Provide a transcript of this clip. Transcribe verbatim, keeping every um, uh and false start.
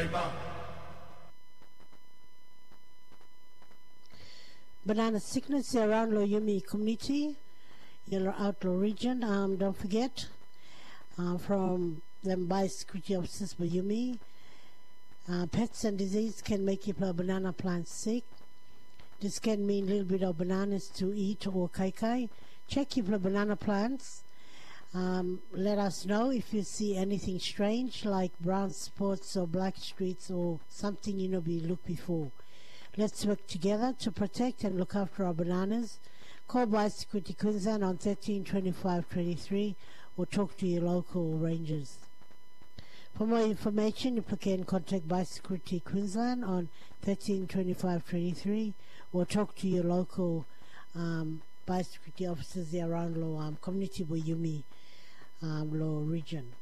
Banana sickness around Lo Yumi community, Yellow Outlaw region. Um, don't forget, uh, from them biosecurity officers by Yumi, uh, pests and disease can make your banana plant sick. This can mean a little bit of bananas to eat or kai kai. Check your banana plants. Um, let us know if you see anything strange like brown spots or black streaks or something you know we looked before. Let's work together to protect and look after our bananas. Call Biosecurity Queensland on thirteen twenty-five twenty-three or talk to your local rangers. For more information, you can contact Biosecurity Queensland on thirteen twenty-five twenty-three or talk to your local um, biosecurity officers around Lo um, Community Buyumi um, Lo region.